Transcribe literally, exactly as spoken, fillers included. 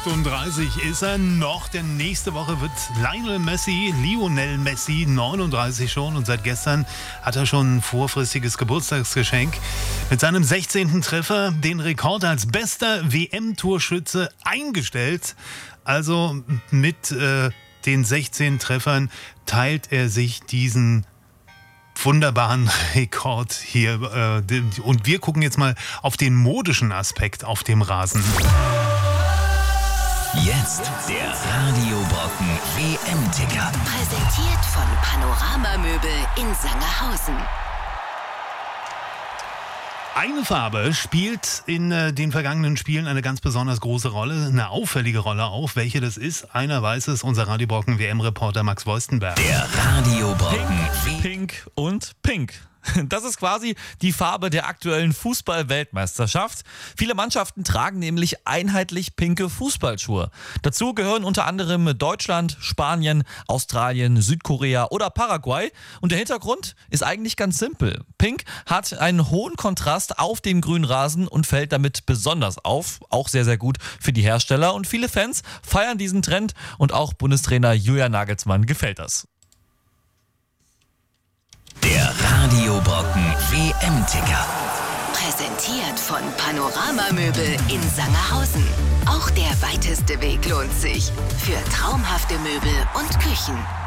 achtunddreißig ist er noch, denn nächste Woche wird Lionel Messi, Lionel Messi, neununddreißig schon, und seit gestern hat er schon ein vorfristiges Geburtstagsgeschenk. Mit seinem sechzehnten Treffer den Rekord als bester W M-Torschütze eingestellt. Also mit äh, den sechzehn Treffern teilt er sich diesen wunderbaren Rekord hier. Äh, und wir gucken jetzt mal auf den modischen Aspekt auf dem Rasen. Jetzt der Radiobrocken W M-Ticker. Präsentiert von Panorama Möbel in Sangerhausen. Eine Farbe spielt in äh, den vergangenen Spielen eine ganz besonders große Rolle, eine auffällige Rolle auch. Welche das ist, einer weiß es, unser Radiobrocken W M-Reporter Max Woistenberg. Der Radiobrocken. Pink, Pink und Pink. Das ist quasi die Farbe der aktuellen Fußball-Weltmeisterschaft. Viele Mannschaften tragen nämlich einheitlich pinke Fußballschuhe. Dazu gehören unter anderem Deutschland, Spanien, Australien, Südkorea oder Paraguay. Und der Hintergrund ist eigentlich ganz simpel. Pink hat einen hohen Kontrast auf dem grünen Rasen und fällt damit besonders auf. Auch sehr, sehr gut für die Hersteller. Und viele Fans feiern diesen Trend und auch Bundestrainer Julian Nagelsmann gefällt das. Der Radiobrocken W M-Ticker. Präsentiert von Panorama Möbel in Sangerhausen. Auch der weiteste Weg lohnt sich. Für traumhafte Möbel und Küchen.